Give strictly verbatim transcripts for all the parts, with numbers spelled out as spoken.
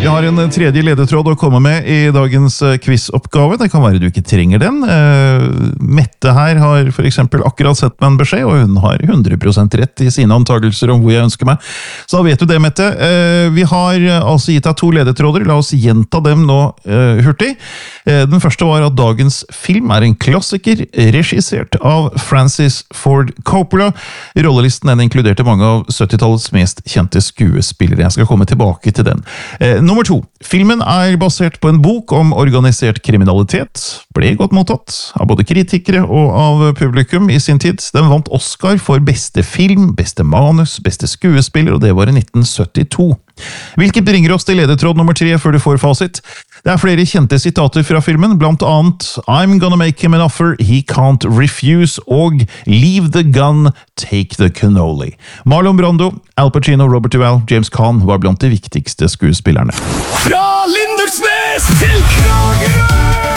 Vi har en tredje ledetråd å komme med i dagens quizoppgave. Det kan være du ikke trenger den. Mette her har for eksempel akkurat sett meg en beskjed, og hun har hundre prosent rett i sine antagelser om hvor jeg ønsker meg. Så da vet du det, Mette. Vi har altså gitt deg to ledetråder. La oss gjenta dem nå hurtig. Den første var at dagens film er en klassiker, regissert av Francis Ford Coppola. Rollelisten den inkluderte mange av syttitallets mest kjente skuespillere. Jeg skal komme tilbake til den. Eh, nummer to. Filmen er basert på en bok om organisert kriminalitet. Ble godt mottatt av både kritikere og av publikum i sin tid. Den vant Oscar for beste film, beste manus, beste skuespiller, og det var i nitten syttito. Hvilket bringer oss til ledetråd nummer tre før du får fasit. Det er flere kjente sitater fra filmen, blant annet I'm gonna make him an offer he can't refuse og Leave the gun, take the cannoli. Marlon Brando, Al Pacino, Robert Duvall, James Caan var blant de viktigste skuespillerne. Fra Lindesnes til Kragerø!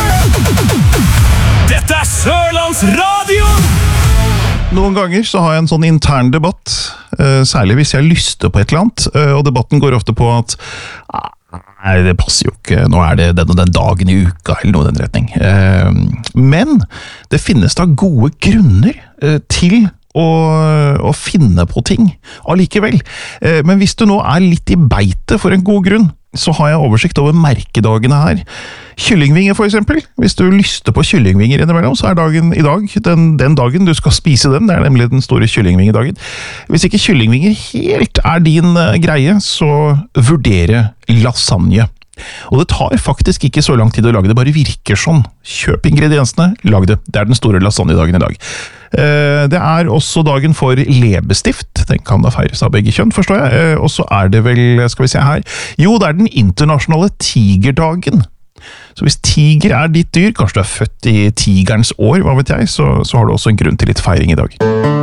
Dette er Sørlands Radio! Noen ganger så har jeg en sånn intern debatt, særlig hvis jeg lyster på et eller annet, og debatten går ofte på at nei, det passer jo ikke, nå er det den og den dagen i uka, eller noe i den retning. Men det finnes da gode grunner til å, å finne på ting allikevel. Men hvis du nå er litt i beite for en god grunn, så har jeg oversikt over merkedagene her. Kyllingvinger for eksempel. Hvis du lyster på kyllingvinger innimellom, så er dagen i dag den, den dagen du skal spise dem. Det er nemlig den store kyllingvingedagen. Hvis ikke kyllingvinger helt er din uh, greie, så vurdere lasagne. Og det tar faktisk ikke så lang tid å lage det, bare virker sånn. Kjøp ingrediensene, lag det. Det er den store lasagnedagen i dag. Det er også dagen for leppestift. Den kan da feires av begge kjønn, forstår jeg. Og så er det vel, skal vi se her, jo, det er den internasjonale tigerdagen. Så hvis tiger er ditt dyr, kanskje du er født i tigerens år, hva vet jeg, så, så har du også en grunn til litt feiring i dag.